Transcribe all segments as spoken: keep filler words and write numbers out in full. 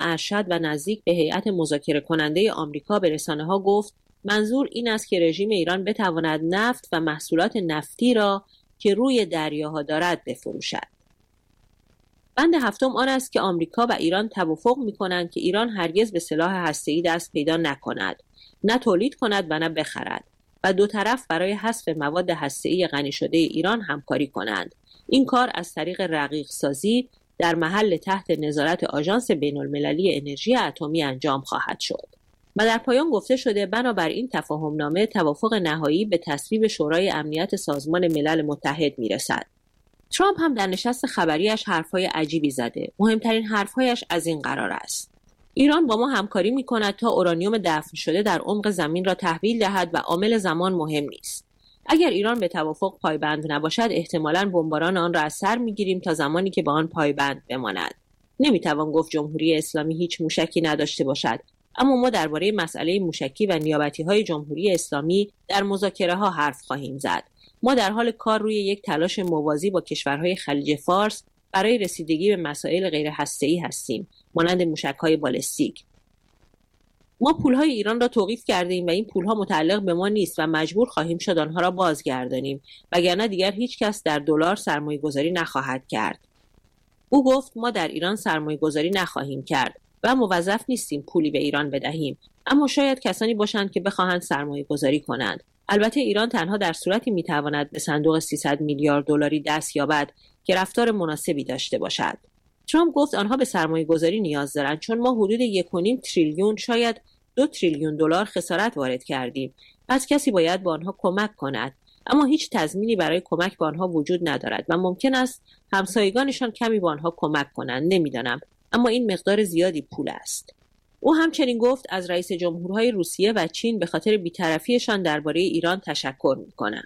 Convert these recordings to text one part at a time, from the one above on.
ارشد و نزدیک به هیئت مذاکره کننده آمریکا به رسانه‌ها گفت منظور این است که رژیم ایران بتواند نفت و محصولات نفتی را که روی دریاها دارد بفروشد. بند هفتم آن است که آمریکا و ایران توافق می‌کنند که ایران هرگز به سلاح هسته‌ای دست پیدا نکند، نه تولید کند و نه بخرد و دو طرف برای حذف مواد هسته‌ای غنی شده ایران همکاری کنند. این کار از طریق رقیق سازی در محل تحت نظارت آژانس بین‌المللی انرژی اتمی انجام خواهد شد. و در پایان گفته شده بنابراین تفاهمنامه توافق نهایی به تصویب شورای امنیت سازمان ملل متحد میرسد. ترامپ هم در نشست خبریش حرفهای عجیبی زده. مهمترین حرفهایش از این قرار است: ایران با ما همکاری می‌کند تا اورانیوم دفن شده در عمق زمین را تحویل دهد و عامل زمان مهم نیست. اگر ایران به توافق پایبند نباشد احتمالاً بمباران آن را از سر می‌گیریم تا زمانی که به آن پایبند بماند. نمی‌توان گفت جمهوری اسلامی هیچ موشکی نداشته باشد، اما ما درباره مسئله موشکی و نیابتی‌های جمهوری اسلامی در مذاکره‌ها حرف خواهیم زد. ما در حال کار روی یک تلاش موازی با کشورهای خلیج فارس برای رسیدگی به مسائل غیر هسته‌ای هستیم، مانند موشک‌های بالستیک. ما پول‌های ایران را توقیف کردیم و این پول‌ها متعلق به ما نیست و مجبور خواهیم شد آنها را بازگردانیم، وگرنه دیگر هیچ کس در دلار سرمایه‌گذاری نخواهد کرد. او گفت ما در ایران سرمایه‌گذاری نخواهیم کرد و موظف نیستیم پولی به ایران بدهیم، اما شاید کسانی باشند که بخواهند سرمایه‌گذاری کنند. البته ایران تنها در صورتی میتواند به صندوق سیصد میلیارد دلاری دست یابد که رفتار مناسبی داشته باشد. ترامپ گفت آنها به سرمایه‌گذاری نیاز دارند چون ما حدود یک و نیم تریلیون شاید دو تریلیون دلار خسارت وارد کردیم. پس کسی باید به آنها کمک کند، اما هیچ تضمینی برای کمک به آنها وجود ندارد و ممکن است همسایگانشان کمی به آنها کمک کنند. نمیدانم، اما این مقدار زیادی پول است. او همچنین گفت از رئیس جمهورهای روسیه و چین به خاطر بی‌طرفیشان درباره ایران تشکر می‌کنم.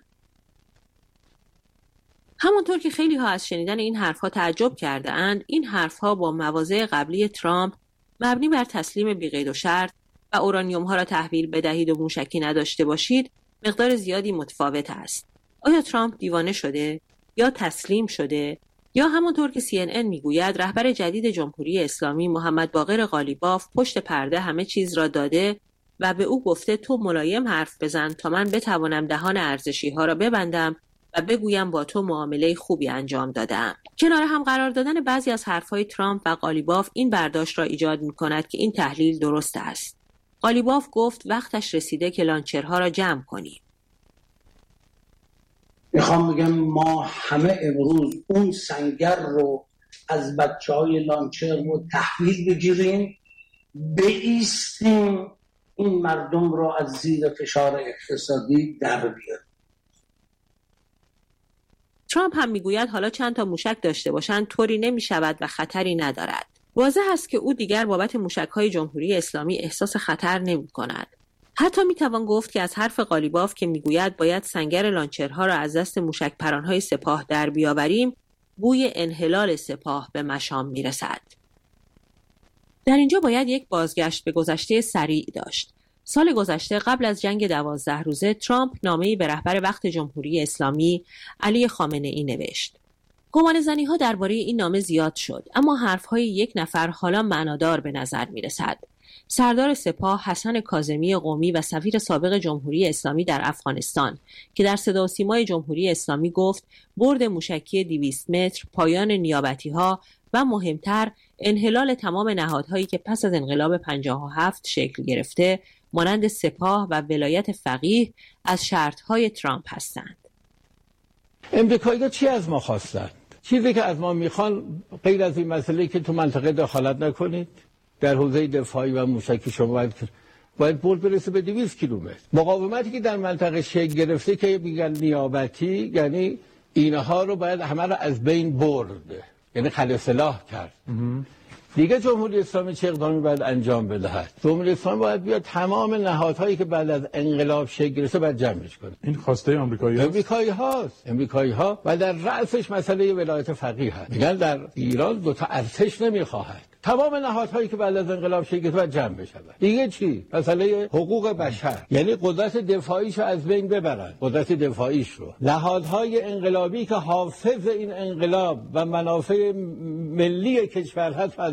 همانطور که خیلی ها از شنیدن این حرفها تعجب کرده اند، این حرفها با مواضع قبلی ترامپ مبنی بر تسلیم بی‌قید و شرط و اورانیوم ها را تحویل بدهید و موشکی نداشته باشید مقدار زیادی متفاوت است. آیا ترامپ دیوانه شده یا تسلیم شده یا همونطور که سی ان ان میگوید رهبر جدید جمهوری اسلامی محمد باقر قالیباف پشت پرده همه چیز را داده و به او گفته تو ملایم حرف بزن تا من بتوانم دهان ارزشی ها را ببندم و بگویم با تو معامله خوبی انجام دادم. کنار هم قرار دادن بعضی از حرفهای ترامپ و قالیباف این برداشت را ایجاد می‌کند که این تحلیل درست است. قالیباف گفت وقتش رسیده که لانچرها را جمع کنیم. میخوام بگم ما همه امروز اون سنگر رو از بچه‌های لانچر رو تحویل بگیریم، بایستیم این مردم رو از زیر فشار اقتصادی در بیاریم. ترامپ هم میگوید حالا چند تا موشک داشته باشند طوری نمیشود و خطری ندارد. واضح است که او دیگر بابت موشک‌های جمهوری اسلامی احساس خطر نمی‌کند. حتی میتوان گفت که از حرف قالیباف که میگوید باید سنگر لانچرها را از دست موشک پرانهای سپاه در بیاوریم، بوی انحلال سپاه به مشام میرسد. در اینجا باید یک بازگشت به گذشته سریع داشت. سال گذشته قبل از جنگ دوازده روزه ترامپ نامه‌ای به رهبر وقت جمهوری اسلامی علی خامنه‌ای نوشت. گمانه‌زنی‌ها درباره این نامه زیاد شد، اما حرف‌های یک نفر حالا معنادار به نظر میرسد. سردار سپاه حسن کاظمی قمی و سفیر سابق جمهوری اسلامی در افغانستان که در صدا و سیمای جمهوری اسلامی گفت برد موشکی دویست متر، پایان نیابتی‌ها و مهمتر انحلال تمام نهادهایی که پس از انقلاب پنجاه و هفت شکل گرفته مانند سپاه و ولایت فقیه از شرط‌های ترامپ هستند. امریکایی‌ها چی از ما خواستند؟ چیزی که از ما میخوان غیر از این مسئله که تو منطقه دخالت نکنید، در حوزه دفاعی و موشکی شما باید باید برد برسه به دویست کیلومتر. مقاومتی که در منطقه شکل گرفته که میگن نیابتی، یعنی اینها رو باید همه رو از بین برد، یعنی خلع سلاح کرد. دیگه جمهوری اسلامی چه اقدامی باید انجام بدهد؟ جمهوری اسلامی باید بیاد تمام نهادهایی که بعد از انقلاب شکل گرفته باید جمعش کنه. این خواسته آمریکایی هست؟ آمریکایی هاست. آمریکایی ها و در رأسش مسئله ولایت فقیه هست. میگن در ایران دو تا ارتش نمیخواهد. تمام نهادهایی که بعد از انقلاب شکل گرفته باید جمع بشن. دیگه چی؟ مسئله حقوق بشر، یعنی قدرت دفاعیش رو از بین ببرن، قدرت دفاعیش رو. نهادهای انقلابی که حافظ این انقلاب و منافع ملی کشور هست از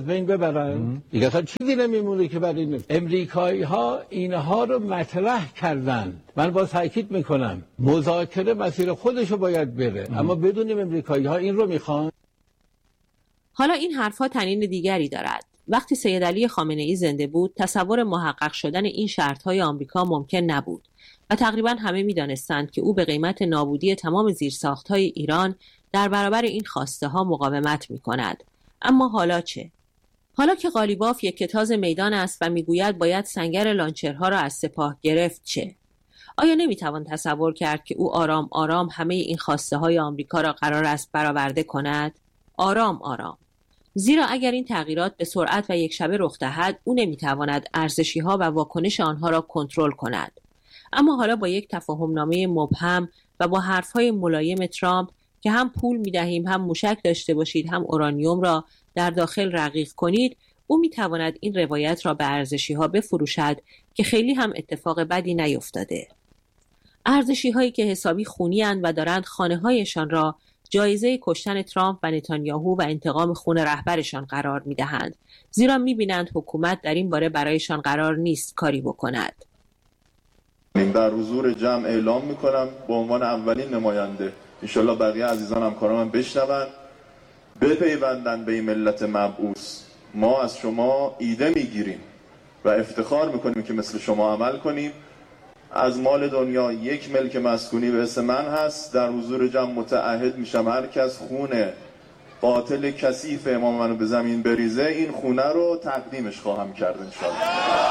بین ببرن. دیگه اصلا چیزی نمیمونه که برای این امریکایی ها اینها رو مطرح کردن. من باز تاکید میکنم مذاکره مسیر خودشو باید بره، ام. اما بدونیم امریکایی ها این رو میخوان. حالا این حرفها طنین دیگری دارد. وقتی سید علی خامنه ای زنده بود، تصور محقق شدن این شرط‌های آمریکا ممکن نبود و تقریباً همه می‌دانستند که او به قیمت نابودی تمام زیرساخت‌های ایران در برابر این خواسته‌ها مقاومت می‌کند. اما حالا چه؟ حالا که قالیباف یک کتاز میدان است و می‌گوید باید سنگر لانچرها را از سپاه گرفت، چه؟ آیا نمی‌توان تصور کرد که او آرام آرام همه این خواسته‌های آمریکا را قرار است برآورده کند؟ آرام آرام. زیرا اگر این تغییرات به سرعت و یک شبه رخ دهد، او نمی‌تواند ارزشی‌ها و واکنش آنها را کنترل کند. اما حالا با یک تفاهم‌نامه مبهم و با حرف‌های ملایم ترامپ که هم پول می‌دهیم هم موشک داشته باشید هم اورانیوم را در داخل رقیق کنید، او می‌تواند این روایت را به ارزشی‌ها بفروشد که خیلی هم اتفاق بدی نیفتاده. ارزشی‌هایی که حسابی خونی‌اند و دارند خانه‌هایشان را جایزه کشتن ترامپ و نتانیاهو و انتقام خون رهبرشان قرار می‌دهند، زیرا می‌بینند حکومت در این باره برایشان قرار نیست کاری بکند. در حضور جمع اعلام می‌کنم به عنوان اولین نماینده، انشالله بقیه عزیزان همکاران من بشنون، بپیوندن به این ملت مبعوث. ما از شما ایده می‌گیریم و افتخار می‌کنیم که مثل شما عمل کنیم. از مال دنیا یک ملک مسکونی به اسم من هست. در حضور جمع متعهد میشم هر کس خونه قاتل کثیف امام منو به زمین بریزه، این خونه رو تقدیمش خواهم کرد انشاءالله.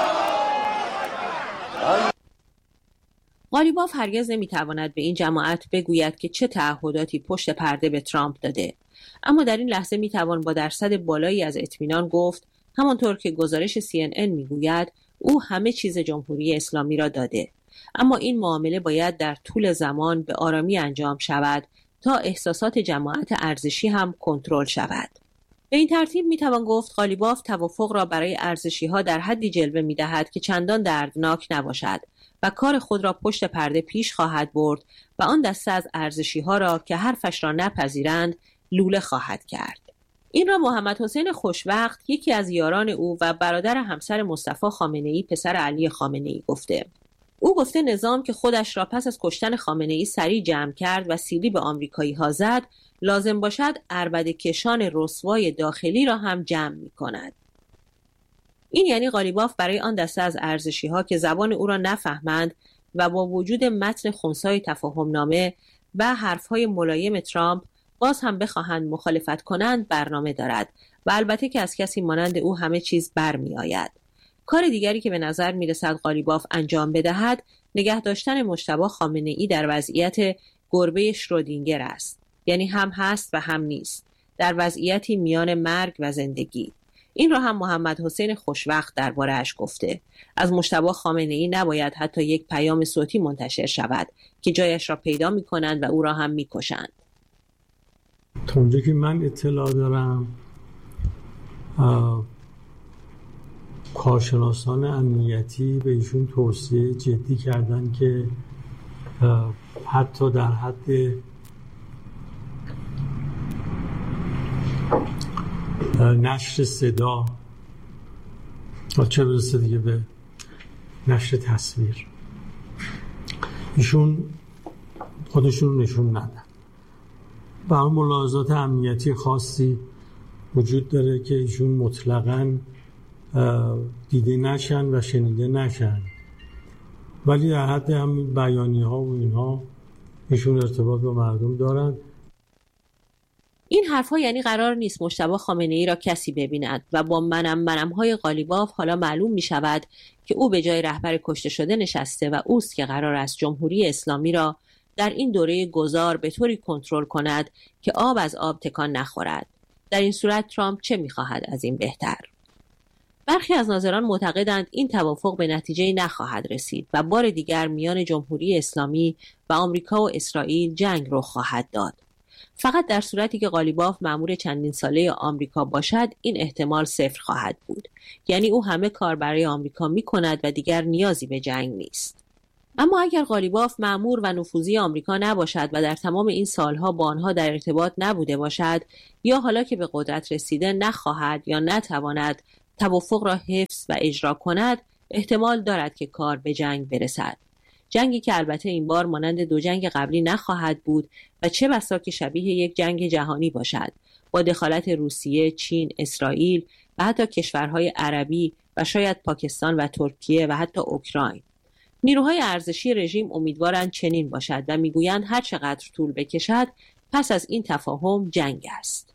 قالیباف هرگز نمیتواند به این جماعت بگوید که چه تعهداتی پشت پرده به ترامپ داده، اما در این لحظه میتوان با درصد بالایی از اطمینان گفت همانطور که گزارش سی ان ان میگوید او همه چیز جمهوری اسلامی را داده. اما این معامله باید در طول زمان به آرامی انجام شود تا احساسات جماعت ارزشی هم کنترل شود. به این ترتیب میتوان گفت قالیباف توافق را برای ارزشی‌ها در حدی جلوه می‌دهد که چندان دردناک نباشد و کار خود را پشت پرده پیش خواهد برد و آن دسته از ارزشی‌ها را که حرفش را نپذیرند لوله خواهد کرد. این را محمد حسین خوشوقت، یکی از یاران او و برادر همسر مصطفی خامنه‌ای پسر علی خامنه‌ای گفته. او گفته نظام که خودش را پس از کشتن خامنه‌ای سریع جمع کرد و سیلی به آمریکایی‌ها زد، لازم باشد عربده کشان رسوای داخلی را هم جمع می‌کند. این یعنی قالیباف برای آن دسته از ارزشی‌ها که زبان او را نفهمند و با وجود متن خنثی تفاهم‌نامه و حرف‌های ملایم ترامپ باز هم بخواهند مخالفت کنند برنامه دارد و البته که از کسی مانند او همه چیز برمی‌آید. کار دیگری که به نظر می‌رسد قالیباف انجام بدهد، نگه داشتن مجتبی خامنه‌ای در وضعیت گربه شرودینگر است. یعنی هم هست و هم نیست، در وضعیتی میان مرگ و زندگی. این را هم محمد حسین خوشوقت درباره‌اش گفته. از مجتبی خامنه‌ای نباید حتی یک پیام صوتی منتشر شود که جایش را پیدا می‌کنند و او را هم می‌کشند. تا اونجا که من اطلاع دارم، کارشناسان امنیتی به ایشون توصیه جدی کردن که حتی در حد نشر صدا چه برسه دیگه به نشر تصویر، ایشون خودشون نشون ندن. با ملاحظات امنیتی خاصی وجود داره که ایشون مطلقاً دیده نشن و شنیده نشن، ولی در حد همین بیانیه ها و اینها ایشون ارتباط با مردم دارن. این حرفها یعنی قرار نیست مجتبی خامنه‌ای را کسی ببیند و با منم منم های قالیباف حالا معلوم می شود که او به جای رهبر کشته شده نشسته و اوست که قرار است جمهوری اسلامی را در این دوره گذار به طوری کنترل کند که آب از آب تکان نخورد. در این صورت ترامپ چه می خواهد از این بهتر؟ برخی از ناظران معتقدند این توافق به نتیجه نخواهد رسید و بار دیگر میان جمهوری اسلامی و آمریکا و اسرائیل جنگ رخ خواهد داد. فقط در صورتی که قالیباف مأمور چندین ساله آمریکا باشد این احتمال صفر خواهد بود. یعنی او همه کار برای آمریکا می کند و دیگر نیازی به جنگ نیست. اما اگر قالیباف مأمور و نفوذی آمریکا نباشد و در تمام این سالها با آنها در ارتباط نبوده باشد، یا حالا که به قدرت رسیده نخواهد یا نتواند توافق را حفظ و اجرا کند، احتمال دارد که کار به جنگ برسد. جنگی که البته این بار مانند دو جنگ قبلی نخواهد بود و چه بسا که شبیه یک جنگ جهانی باشد، با دخالت روسیه، چین، اسرائیل و حتی کشورهای عربی و شاید پاکستان و ترکیه و حتی اوکراین. نیروهای ارزشی رژیم امیدوارند چنین باشد و میگویند هر چقدر طول بکشد پس از این تفاهم جنگ است.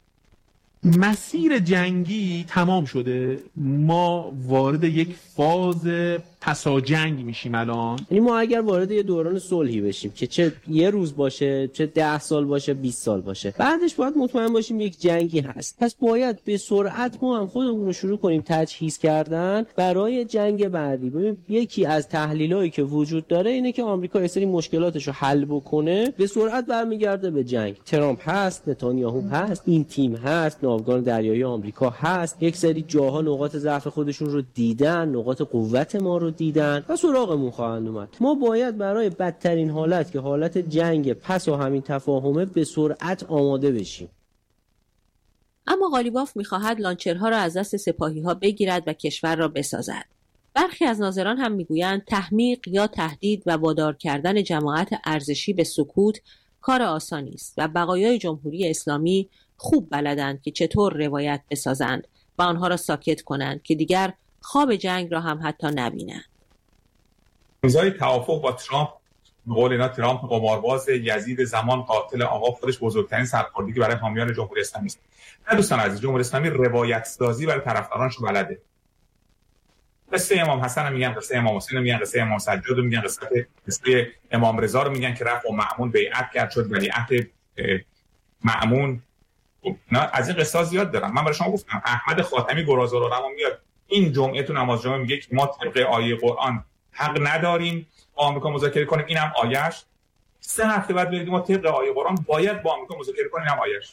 مسیر جنگی تمام شده، ما وارد یک فاز پسا جنگ میشیم الان. یعنی ما اگر وارد یه دوران صلحی بشیم که چه یه روز باشه، چه ده سال باشه، بیست سال باشه، بعدش باید مطمئن باشیم یک جنگی هست. پس باید به سرعت ما هم خودمون رو شروع کنیم تجهیز کردن برای جنگ بعدی. ببین یکی از تحلیلایی که وجود داره اینه که آمریکا یه سری مشکلاتش رو حل بکنه به سرعت برمیگرده به جنگ. ترامپ هست، نتانیاهو هست، این تیم هست، ناوگان دریایی آمریکا هست، یک سری جاها نقاط ضعف خودشون رو دیدن، نقاط قوت ما رو دیدن و سراغمون خواهند اومد. ما باید برای بدترین حالت که حالت جنگ پس و همین تفاهمه به سرعت آماده بشیم. اما قالیباف می‌خواهد لانچرها را از دست سپاهی‌ها بگیرد و کشور را بسازد. برخی از ناظران هم میگویند تحمیق یا تهدید و وادار کردن جماعت ارزشی به سکوت کار آسانی است و بقایای جمهوری اسلامی خوب بلدند که چطور روایت بسازند و آنها را ساکت کنند که دیگر خواب جنگ را هم حتی نبینند. روزهای توافق با ترامپ، به قول اینا ترامپ قمارباز، یزید زمان، قاتل، آقا خودش بزرگترین سرخوردگی برای حامیان جمهوری اسلامی است. نه دوستان عزیز، جمهوری اسلامی روایت سازی برای طرفدارانش بلده. قصه امام حسن میگن، قصه امام حسین میگن، قصه امام سجاد میگن، قصه قصه امام رضا رو میگن که رفت و مأمون بیعت کرد شد ولیعهد مأمون. نه از این قصه زیاد دارم. من برای شما گفتم احمد خاتمی گرازالعلما میاد این جمعه تو نماز جمعه میگه که ما طبق آیه قرآن حق نداریم با آمریکا مذاکره کنیم، اینم آیه‌اش. سه هفته بعد میگه ما طبق آیه قرآن باید با آمریکا مذاکره کنیم، اینم آیه‌اش.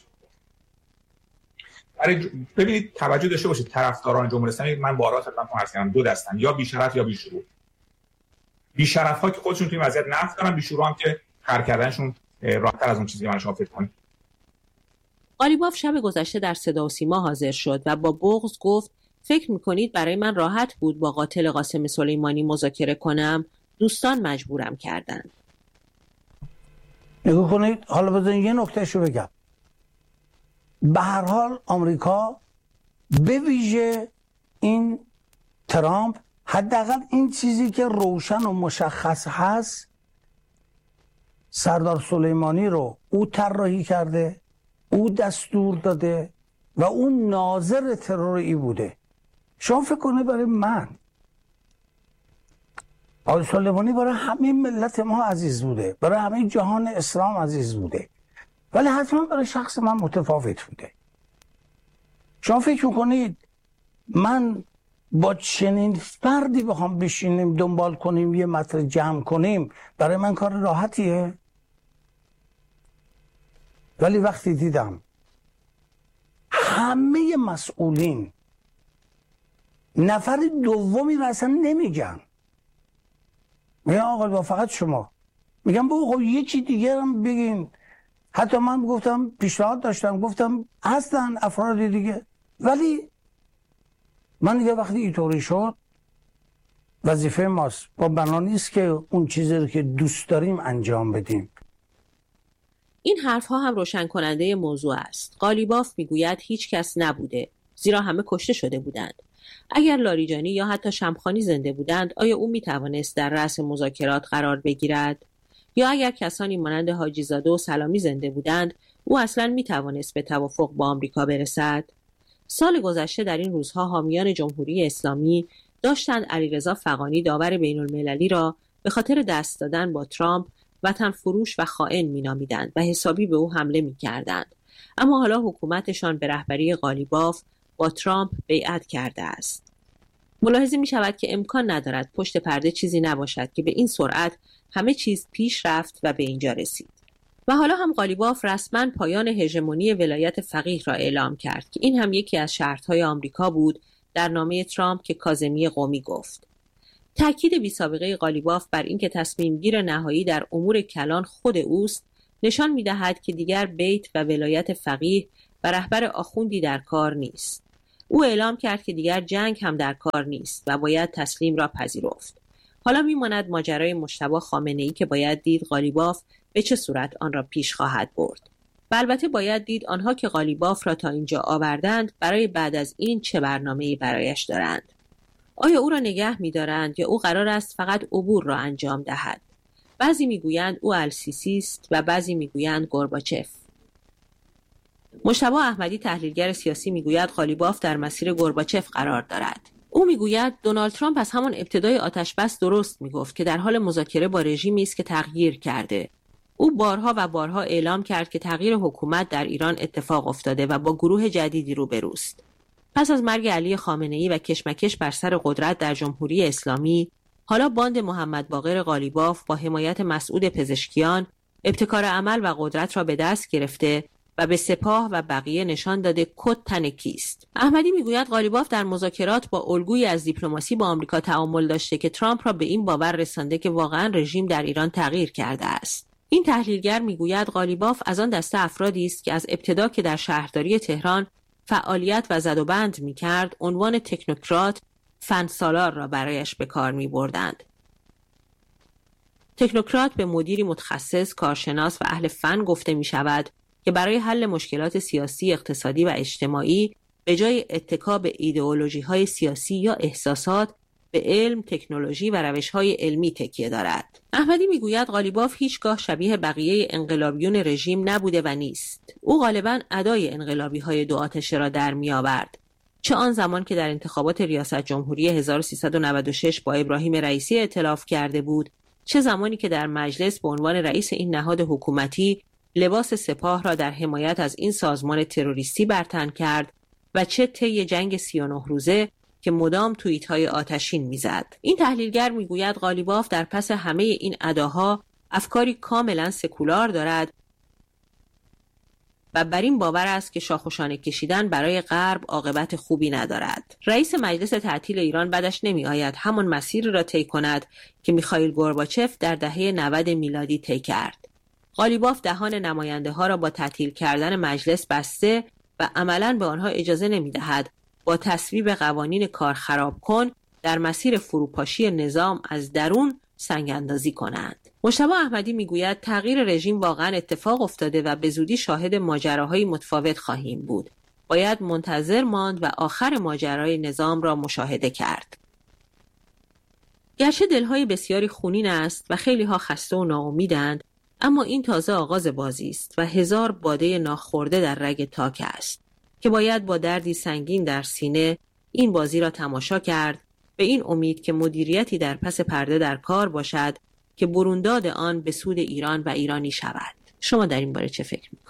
برای ج... ببینید توجه داشته باشید طرفداران جمهوری اسلامی، من بارها خدمتتون عرض کردم، دو دستن، یا بی‌شرف یا بی‌شروع. بی‌شرف‌ها که خودشون توی وضعیت نفت دارن، بی‌شروع هم که کار کردنشون راحت‌تر از اون چیزی که من شما فکر کنید. قالیباف شب گذشته در صدا و سیما حاضر شد و با بغض گفت فکر میکنید برای من راحت بود با قاتل قاسم سلیمانی مذاکره کنم؟ دوستان مجبورم کردن. نگاه کنید، حالا بذارید یه نکتهشو بگم. به هر حال آمریکا به ویژه این ترامپ حداقل این چیزی که روشن و مشخص هست، سردار سلیمانی رو او طراحی کرده، او دستور داده و اون ناظر تروری بوده. شما فکر کنید برای من آقای سلیمانی برای همه ملت ما عزیز بوده، برای همه جهان اسلام عزیز بوده، ولی حتما برای شخص من متفاوت بوده. شما فکر کنید من با چنین فردی بخوام بشینیم دنبال کنیم یه مطلب جمع کنیم، برای من کار راحتیه؟ ولی وقتی دیدم همه مسئولین نفر دومی رو اصلا نمیگن، میگن آقا با فقط شما، میگن با خب یکی دیگر هم بگین. حتی من گفتم پیشنهاد داشتم، گفتم هستن افراد دیگه، ولی من دیگه وقتی اینطوری شد وظیفه ماست با بنا نیست که اون چیزی رو که دوست داریم انجام بدیم. این حرفها هم روشن کننده موضوع است. قالیباف میگوید هیچ کس نبوده، زیرا همه کشته شده بودند. اگر لاریجانی یا حتی شمخانی زنده بودند، آیا او میتوانست در رأس مذاکرات قرار بگیرد؟ یا اگر کسانی مانند حاجی زاده و سلامی زنده بودند، او اصلا میتوانست به توافق با آمریکا برسد؟ سال گذشته در این روزها حامیان جمهوری اسلامی داشتند علیرضا فغانی داور بین المللی را به خاطر دست دادن با ترامپ وطن فروش و خائن مینامیدند و حسابی به او حمله میکردند. اما حالا حکومتشان به رهبری قالیباف با ترامپ بیعت کرده است. ملاحظه می شود که امکان ندارد پشت پرده چیزی نباشد که به این سرعت همه چیز پیش رفت و به اینجا رسید. و حالا هم قالیباف رسما پایان هژمونی ولایت فقیه را اعلام کرد که این هم یکی از شرطهای آمریکا بود در نامه ترامپ که کاظمی قومی گفت. تأکید بی‌سابقه قالیباف بر اینکه تصمیم گیر نهایی در امور کلان خود اوست نشان می‌دهد که دیگر بیت و ولایت فقیه و رهبر آخوندی در کار نیست. او اعلام کرد که دیگر جنگ هم در کار نیست و باید تسلیم را پذیرفت. حالا می‌ماند ماجرای مجتبی خامنه‌ای که باید دید قالیباف به چه صورت آن را پیش خواهد برد. و البته باید دید آنها که قالیباف را تا اینجا آوردند برای بعد از این چه برنامه‌ای برایش دارند. آیا او را نگه می‌دارند یا او قرار است فقط عبور را انجام دهد؟ بعضی می‌گویند او السیسی است و بعضی می‌گویند گورباچف. مجتبی احمدی تحلیلگر سیاسی می‌گوید قالیباف در مسیر گورباچف قرار دارد. او می‌گوید دونالد ترامپ از همان ابتدای آتش‌بس درست می‌گفت که در حال مذاکره با رژیمی است که تغییر کرده. او بارها و بارها اعلام کرد که تغییر حکومت در ایران اتفاق افتاده و با گروه جدیدی روبروست. پس از مرگ علی خامنه‌ای و کشمکش بر سر قدرت در جمهوری اسلامی، حالا باند محمد باقر قالیباف با حمایت مسعود پزشکیان ابتکار عمل و قدرت را به دست گرفته و به سپاه و بقیه نشان داده کد تن کیست. احمدی میگوید قالیباف در مذاکرات با الگویی از دیپلماسی با آمریکا تعامل داشته که ترامپ را به این باور رسانده که واقعا رژیم در ایران تغییر کرده است. این تحلیلگر میگوید قالیباف از آن دسته افرادی است که از ابتدا که در شهرداری تهران فعالیت و زد و بند می‌کرد، عنوان تکنوکرات فنسالار را برایش به کار می‌بردند. تکنوکرات به مدیری متخصص، کارشناس و اهل فن گفته می‌شود که برای حل مشکلات سیاسی، اقتصادی و اجتماعی به جای اتکا به ایدئولوژی‌های سیاسی یا احساسات به علم، تکنولوژی و روش‌های علمی تکیه دارد. احمدی میگوید قالیباف هیچگاه شبیه بقیه انقلابیون رژیم نبوده و نیست. او غالباً ادای انقلابی‌های دو آتشه را در می‌آورد. چه آن زمان که در انتخابات ریاست جمهوری هزار و سیصد و نود و شش با ابراهیم رئیسی ائتلاف کرده بود، چه زمانی که در مجلس به عنوان رئیس این نهاد حکومتی لباس سپاه را در حمایت از این سازمان تروریستی برتن کرد و چه طی جنگ سی و نه روزه که مدام توییت‌های آتشین می‌زد. این تحلیلگر می‌گوید قالیباف در پس همه این اداها افکاری کاملا سکولار دارد و بر این باور است که شاخوشانه کشیدن برای غرب عاقبت خوبی ندارد. رئیس مجلس تعطیل ایران بعدش نمی‌آید همان مسیر را طی کند که میخائیل گورباچف در دهه نود میلادی طی کرد. قالیباف دهان نماینده‌ها را با تعطیل کردن مجلس بسته و عملاً به آنها اجازه نمی‌دهد با تصویب قوانین کار خراب کن در مسیر فروپاشی نظام از درون سنگ اندازی کنند. مجتبی احمدی میگوید تغییر رژیم واقعا اتفاق افتاده و به زودی شاهد ماجراهای متفاوت خواهیم بود. باید منتظر ماند و آخر ماجرای نظام را مشاهده کرد. گرچه دلهای بسیاری خونین است و خیلی ها خسته و ناامیدند، اما این تازه آغاز بازی است و هزار باده ناخورده در رگ تاک است که باید با دردی سنگین در سینه این بازی را تماشا کرد، به این امید که مدیریتی در پس پرده در کار باشد که برونداد آن به سود ایران و ایرانی شود. شما در این باره چه فکر می‌کنید؟